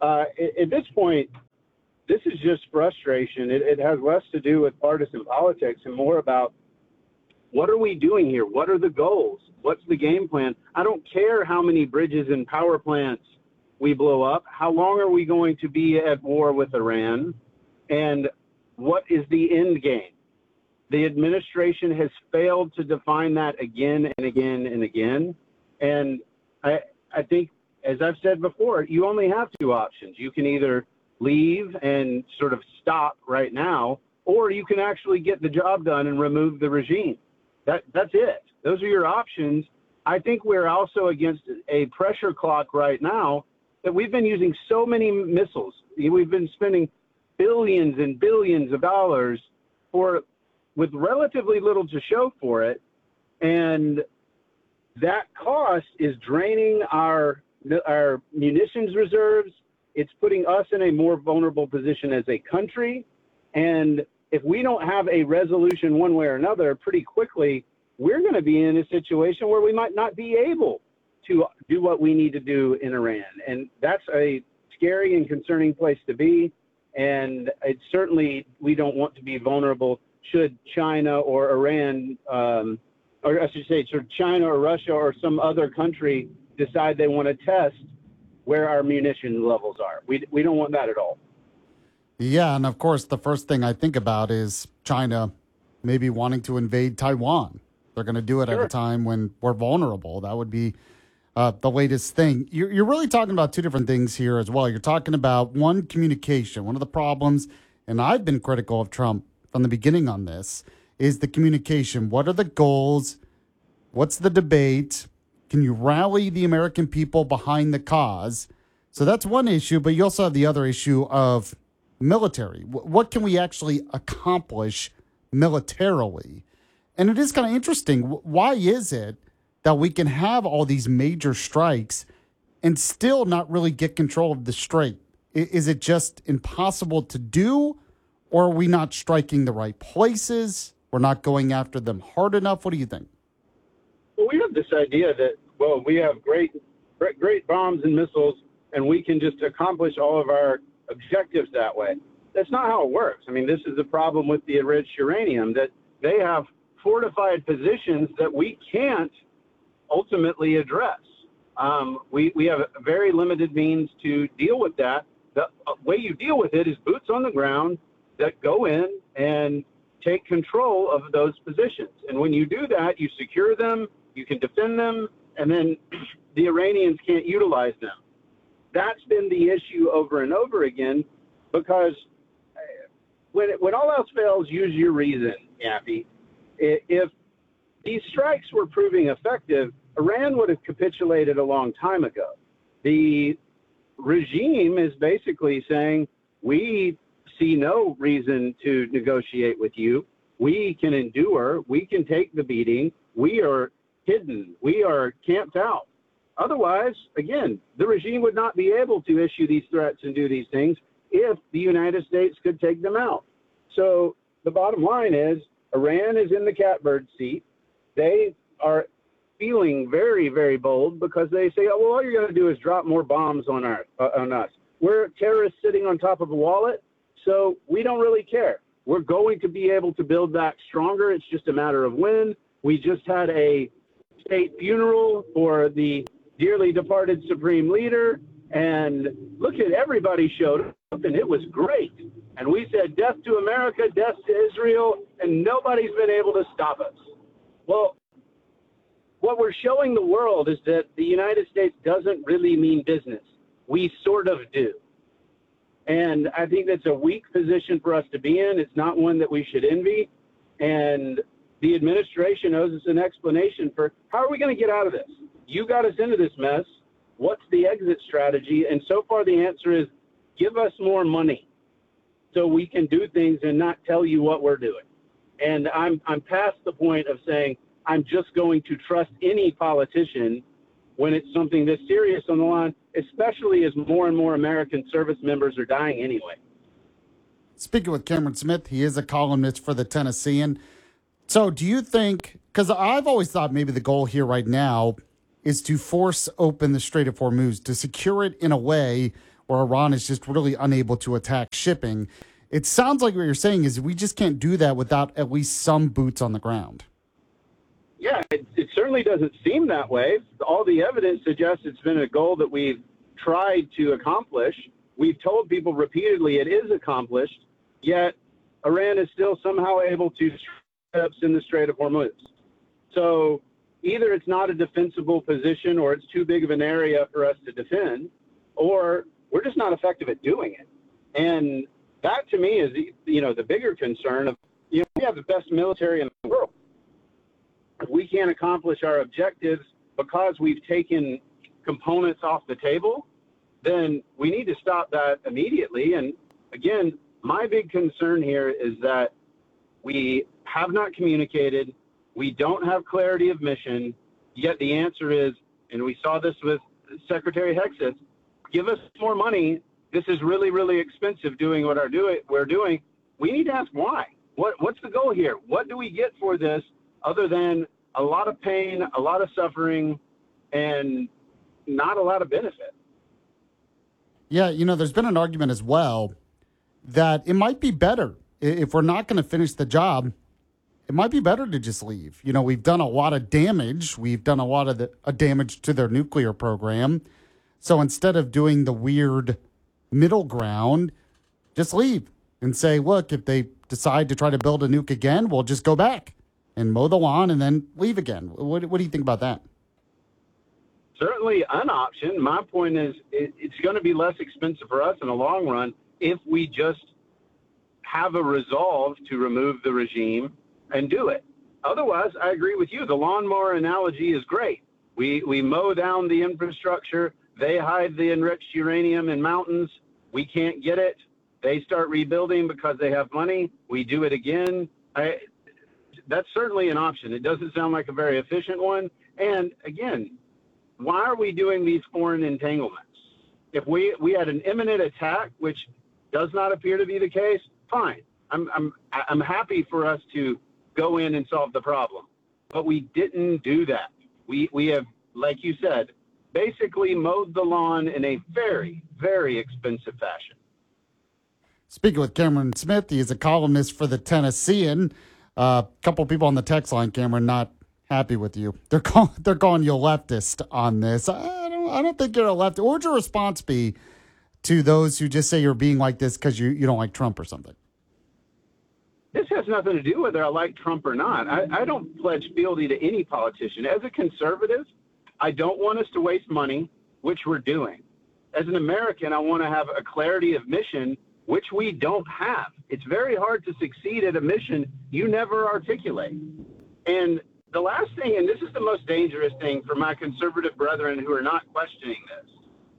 At this point, this is just frustration. It has less to do with partisan politics and more about what are we doing here? What are the goals? What's the game plan? I don't care how many bridges and power plants we blow up. How long are we going to be at war with Iran? And what is the end game? The administration has failed to define that again and again and again. And I think, as I've said before, you only have two options. You can either leave and sort of stop right now, or you can actually get the job done and remove the regime. That's it. Those are your options. I think we're also against a pressure clock right now that we've been using so many missiles. We've been spending billions and billions of dollars with relatively little to show for it. And that cost is draining our munitions reserves. It's putting us in a more vulnerable position as a country. And if we don't have a resolution one way or another pretty quickly, we're going to be in a situation where we might not be able to do what we need to do in Iran. And that's a scary and concerning place to be. And it's certainly, we don't want to be vulnerable should China or Iran, or I should say, should China or Russia or some other country decide they want to test where our munition levels are. We don't want that at all. Yeah, and of course, the first thing I think about is China maybe wanting to invade Taiwan. They're going to do it at a time when we're vulnerable. That would be the latest thing. You're really talking about two different things here as well. You're talking about, one, communication. One of the problems, and I've been critical of Trump from the beginning on this, is the communication. What are the goals? What's the debate? Can you rally the American people behind the cause? So that's one issue, but you also have the other issue of military. What can we actually accomplish militarily? And it is kind of interesting. Why is it that we can have all these major strikes and still not really get control of the strait? Is it just impossible to do, or are we not striking the right places? We're not going after them hard enough? What do you think? Well, we have this idea that, well, we have great bombs and missiles, and we can just accomplish all of our objectives that way. That's not how it works. I mean, this is the problem with the enriched uranium, that they have fortified positions that we can't ultimately address. We have very limited means to deal with that. The way you deal with it is boots on the ground that go in and take control of those positions. And when you do that, you secure them, you can defend them, and then the Iranians can't utilize them. That's been the issue over and over again, because when all else fails, use your reason, Yappy. If these strikes were proving effective, Iran would have capitulated a long time ago. The regime is basically saying, we see no reason to negotiate with you. We can endure. We can take the beating. We are hidden. We are camped out. Otherwise, again, the regime would not be able to issue these threats and do these things if the United States could take them out. So the bottom line is, Iran is in the catbird seat. They are feeling very, very bold because they say, oh, well, all you're going to do is drop more bombs on us. We're terrorists sitting on top of a wallet, so we don't really care. We're going to be able to build back stronger. It's just a matter of when. We just had a state funeral for the dearly departed Supreme Leader, and look at everybody showed up, and it was great. And we said, death to America, death to Israel, and nobody's been able to stop us. Well, what we're showing the world is that the United States doesn't really mean business. We sort of do. And I think that's a weak position for us to be in. It's not one that we should envy. And the administration owes us an explanation for how are we going to get out of this? You got us into this mess. What's the exit strategy? And so far the answer is give us more money so we can do things and not tell you what we're doing. And I'm past the point of saying I'm just going to trust any politician when it's something this serious on the line, especially as more and more American service members are dying anyway. Speaking with Cameron Smith, he is a columnist for the Tennessean. So do you think, because I've always thought maybe the goal here right now is to force open the Strait of Hormuz, to secure it in a way where Iran is just really unable to attack shipping. It sounds like what you're saying is we just can't do that without at least some boots on the ground. Yeah, it certainly doesn't seem that way. All the evidence suggests it's been a goal that we've tried to accomplish. We've told people repeatedly it is accomplished, yet Iran is still somehow able to up in the Strait of Hormuz. So either it's not a defensible position or it's too big of an area for us to defend, or we're just not effective at doing it. And that to me is, the bigger concern of, we have the best military in the world. If we can't accomplish our objectives because we've taken components off the table, then we need to stop that immediately. And again, my big concern here is that we have not communicated. We don't have clarity of mission. Yet the answer is, and we saw this with Secretary Hexas, give us more money. This is really, really expensive doing what we're doing. We need to ask why. What's the goal here? What do we get for this other than a lot of pain, a lot of suffering, and not a lot of benefit? Yeah, there's been an argument as well that it might be better if we're not going to finish the job. It might be better to just leave. We've done a lot of damage. We've done a lot of damage to their nuclear program. So instead of doing the weird middle ground, just leave and say, look, if they decide to try to build a nuke again, we'll just go back and mow the lawn and then leave again. What do you think about that? Certainly an option. My point is it's going to be less expensive for us in the long run if we just have a resolve to remove the regime and do it. Otherwise, I agree with you. The lawnmower analogy is great. We mow down the infrastructure. They hide the enriched uranium in mountains. We can't get it. They start rebuilding because they have money. We do it again. That's certainly an option. It doesn't sound like a very efficient one. And again, why are we doing these foreign entanglements? If we had an imminent attack, which does not appear to be the case, fine. I'm happy for us to go in and solve the problem. But we didn't do that. We have, like you said, basically mowed the lawn in a very, very expensive fashion. Speaking with Cameron Smith, he is a columnist for the Tennessean. A couple people on the text line, Cameron, not happy with you. They're calling you a leftist on this. I don't think you're a leftist. What would your response be to those who just say you're being like this because you don't like Trump or something? This has nothing to do whether I like Trump or not. I don't pledge fealty to any politician. As a conservative, I don't want us to waste money, which we're doing. As an American, I want to have a clarity of mission, which we don't have. It's very hard to succeed at a mission you never articulate. And the last thing, and this is the most dangerous thing for my conservative brethren who are not questioning this,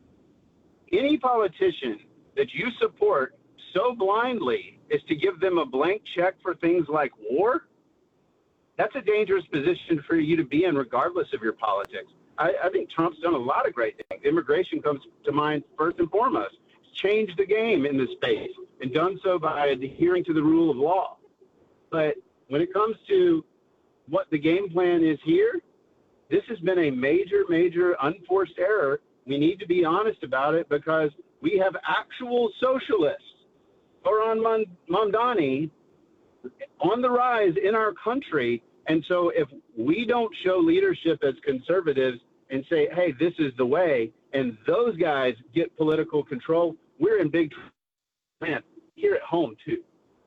any politician that you support so blindly is to give them a blank check for things like war, that's a dangerous position for you to be in regardless of your politics. I think Trump's done a lot of great things. Immigration comes to mind first and foremost. He's changed the game in this space and done so by adhering to the rule of law. But when it comes to what the game plan is here, this has been a major, major unforced error. We need to be honest about it because we have actual socialists, Zoran Mamdani, on the rise in our country. And so if we don't show leadership as conservatives and say, hey, this is the way, and those guys get political control, we're in big trouble here at home too.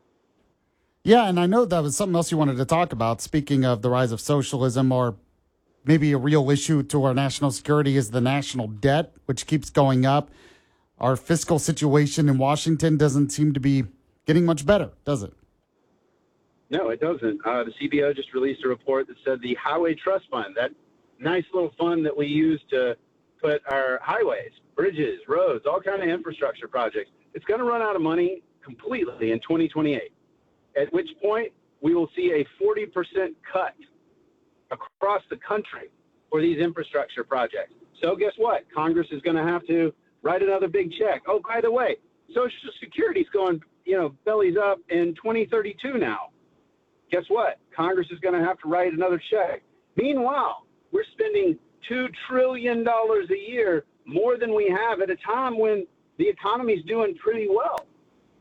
Yeah, and I know that was something else you wanted to talk about. Speaking of the rise of socialism, or maybe a real issue to our national security is the national debt, which keeps going up. Our fiscal situation in Washington doesn't seem to be getting much better, does it? No, it doesn't. The CBO just released a report that said the Highway Trust Fund, that nice little fund that we use to put our highways, bridges, roads, all kind of infrastructure projects, it's going to run out of money completely in 2028, at which point we will see a 40% cut across the country for these infrastructure projects. So guess what? Congress is going to have to write another big check. Oh, by the way, Social Security's going, bellies up in 2032 now. Guess what? Congress is going to have to write another check. Meanwhile, we're spending $2 trillion a year, more than we have at a time when the economy's doing pretty well.